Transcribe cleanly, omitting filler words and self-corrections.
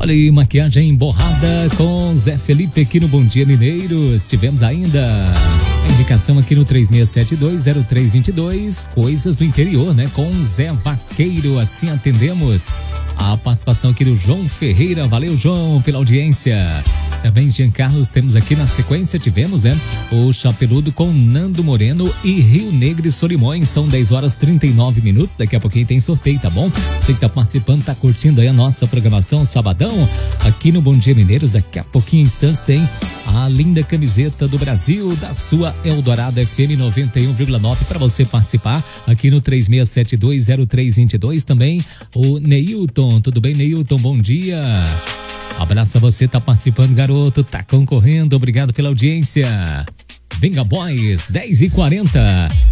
Olha aí, maquiagem borrada com Zé Felipe aqui no Bom Dia Mineiros. Tivemos ainda a indicação aqui no 36720322, coisas do interior, né? Com Zé Vaqueiro, assim atendemos. A participação aqui do João Ferreira. Valeu, João, pela audiência. Também, Jean Carlos, temos aqui na sequência, tivemos, né? O Chapeludo com Nando Moreno e Rio Negro e Solimões. São 10h39. Daqui a pouquinho tem sorteio, tá bom? Você que tá participando, tá curtindo aí a nossa programação sabadão aqui no Bom Dia Mineiros. Daqui a pouquinho, instantes, tem a linda camiseta do Brasil, da sua Eldorado FM 91,9 para você participar aqui no 36720322. Também o Neilton. Tudo bem, Neilton? Bom dia. Abraço a você, tá participando, garoto, tá concorrendo, obrigado pela audiência. Venga Boys, 10h40.